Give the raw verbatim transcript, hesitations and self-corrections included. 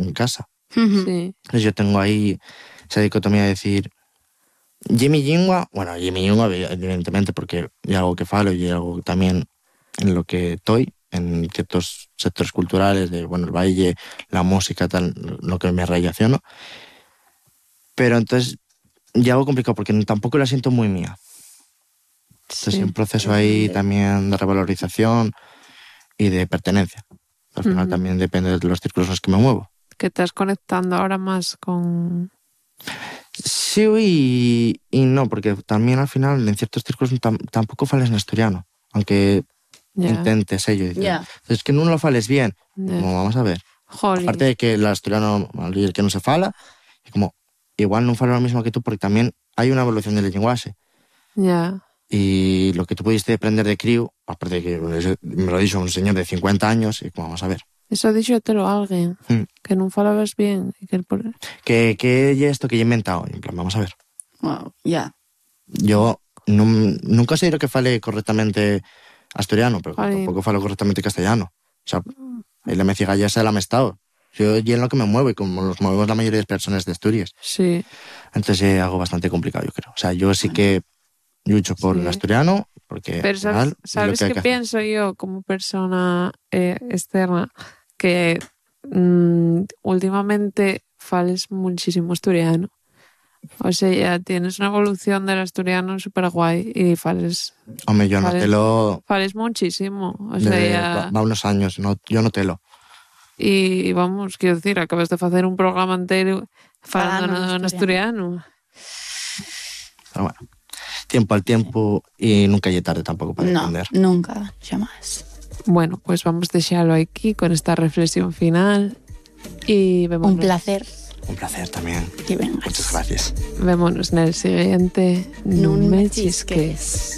en casa. Uh-huh. Sí. Entonces yo tengo ahí esa dicotomía de decir, Jimmy Lingua, bueno, Jimmy Lingua evidentemente porque hay algo que falo y algo también en lo que estoy, en ciertos sectores culturales, de bueno, el baile, la música, tal, lo que me relaciono. Pero entonces ya algo complicado porque tampoco la siento muy mía. Entonces Sí. hay un proceso ahí Vale. también de revalorización y de pertenencia. Al final Ujú. también depende de los círculos en los que me muevo. Que estás conectando ahora más con... Sí y, y no, porque también al final en ciertos círculos tam, tampoco fales en asturiano, aunque Ya. intentes ello. Ya. Yeah. Es que no lo fales bien. Ya. Como vamos a ver. Jolín. Aparte de que el asturiano, el que no se fala, y como igual no falo lo mismo que tú, porque también hay una evolución del lenguaje. Ya. Y lo que tú pudiste aprender de crío, aparte de que me lo ha dicho un señor de cincuenta años, y como vamos a ver. Eso díxotelo a alguén, Mm. que non falabas bien. E que por... ¿Qué, qué es esto que yo he inventado? En plan, vamos a ver. Wow, ya. Yo nun, nunca sé lo que fale correctamente asturiano, pero Ay. tampoco falo correctamente castellano. O sea, ahí la meciga ya se la me estado. Yo y en lo que me muevo y como nos movemos la mayoría de personas de Asturias. Sí. Entonces es algo bastante complicado, yo creo. O sea, yo sí que lucho por Sí. el asturiano, porque Pero al final sabes, es lo sabes que hay que que hacer. pienso yo como persona eh, externa que mmm, últimamente fales muchísimo asturiano. O sea, ya tienes una evolución del asturiano súper guay y fales, Hombre, yo no fales, te lo... fales muchísimo. O sea, de- ya... va, va unos años, no, yo no te lo. Y vamos, quiero decir, acabas de hacer un programa entero falando Falando en en asturiano. Pero bueno, tiempo al tiempo y nunca es tarde tampoco para No, aprender. nunca, jamás. Bueno, pues vamos a dejarlo aquí con esta reflexión final y vemos Un placer. Un placer también. Que vengas. Muchas gracias. Vémonos en el siguiente. Nun No me me chisques. chisques.